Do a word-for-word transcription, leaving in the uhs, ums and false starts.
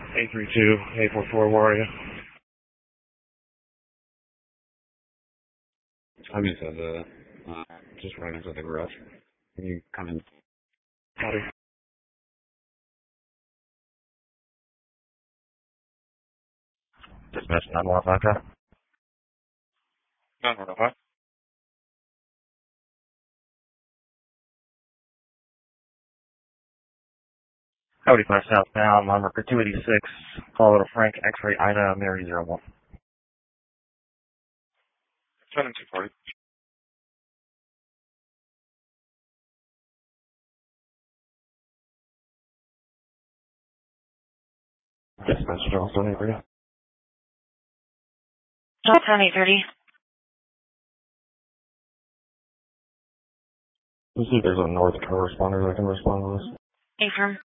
eight three two, eight four four, where are you? I'm inside the, uh, just right inside the garage. Can you come in? Howdy. Dispatch nine one five, okay? nine one five. Howdy five southbound, line marker two eighty-six, Colorado Frank, X-ray Ida, Mary zero one. seven two forty. Dispatch, Charles, don't for you. Charlestown eight thirty. Let's see if there's a North correspondent that can respond to this. Affirm.